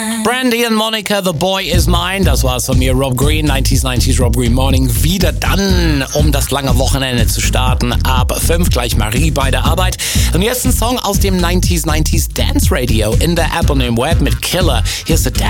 Brandy und Monica, The Boy Is Mine. Das war's von mir, Rob Green, 90s Rob Green Morning. Wieder dann, um das lange Wochenende zu starten. Ab 5 gleich Marie bei der Arbeit. Und jetzt ein Song aus dem 90s Dance Radio in der App und im Web mit Killer. Hier ist der Dance.